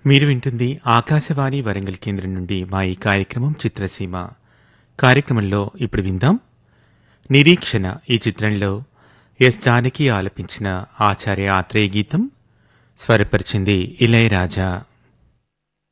మీరు వింటుంది ఆకాశవాణి వరంగల్ కేంద్రం నుండి మా ఈ కార్యక్రమం చిత్రసీమ. కార్యక్రమంలో ఇప్పుడు విందాం నిరీక్షణ. ఈ చిత్రంలో ఎస్ జానకి ఆలపించిన ఆచార్య ఆత్రేయ గీతం, స్వరపరిచింది ఇళయరాజా.